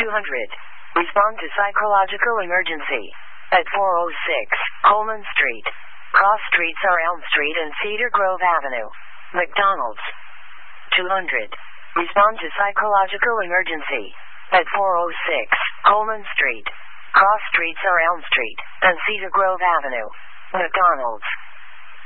200. Respond to psychological emergency. At 406 Coleman Street. Cross streets are Elm Street and Cedar Grove Avenue. McDonald's. 200. Respond to psychological emergency. At 406 Coleman Street. Cross streets are Elm Street and Cedar Grove Avenue. McDonald's.